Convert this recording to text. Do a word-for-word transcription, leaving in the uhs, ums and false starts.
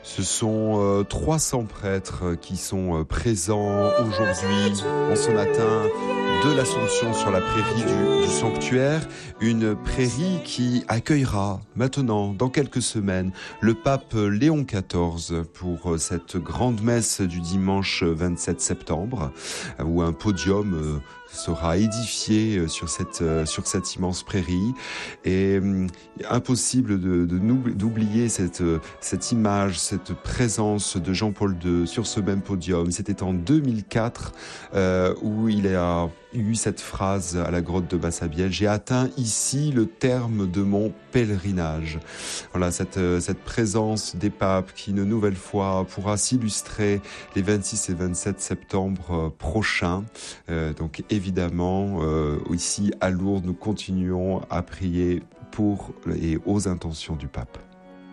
Ce sont euh, trois cents prêtres qui sont euh, présents aujourd'hui, en ce matin, de l'Assomption sur la prairie du, du sanctuaire. Une prairie qui accueillera maintenant, dans quelques semaines, le pape Léon quatorze pour cette grande messe du dimanche vingt-sept septembre, où un podium euh, sera édifié sur cette, sur cette immense prairie. Et euh, impossible de, de nous, d'oublier cette, cette image, cette présence de Jean-Paul deux sur ce même podium. C'était en deux mille quatre euh, où il a eu cette phrase à la grotte de Massabielle: j'ai atteint ici le terme de mon pèlerinage. Voilà, cette, cette présence des papes qui, une nouvelle fois, pourra s'illustrer les vingt-six et vingt-sept septembre prochains. Euh, donc évidemment, euh, ici à Lourdes, nous continuons à prier pour et aux intentions du pape.